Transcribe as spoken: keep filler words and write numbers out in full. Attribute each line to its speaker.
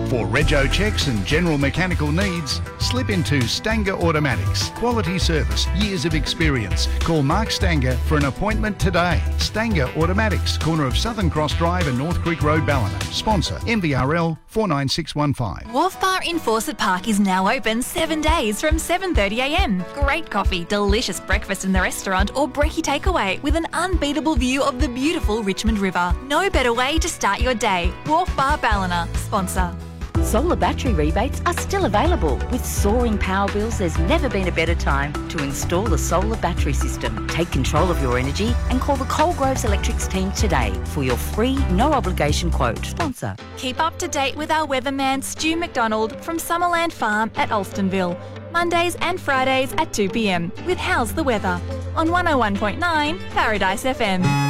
Speaker 1: For rego checks and general mechanical needs, slip into Stanger Automatics. Quality service, years of experience. Call Mark Stanger for an appointment today. Stanger Automatics, corner of Southern Cross Drive and North Creek Road, Ballina. Sponsor M V R L four nine six one five.
Speaker 2: Wharf Bar in Fawcett Park is now open seven days from seven thirty a m. Great coffee, delicious breakfast in the restaurant or brekkie takeaway with an unbeatable view of the beautiful Richmond River. No better way to start your day. Wharf Bar Ballina. Sponsor.
Speaker 3: Solar battery rebates are still available. With soaring power bills, there's never been a better time to install a solar battery system. Take control of your energy and call the Coalgroves Electrics team today for your free, no-obligation quote. Sponsor.
Speaker 2: Keep up to date with our weatherman Stu McDonald from Summerland Farm at Alstonville. Mondays and Fridays at two p m with How's the Weather on one oh one point nine Paradise F M.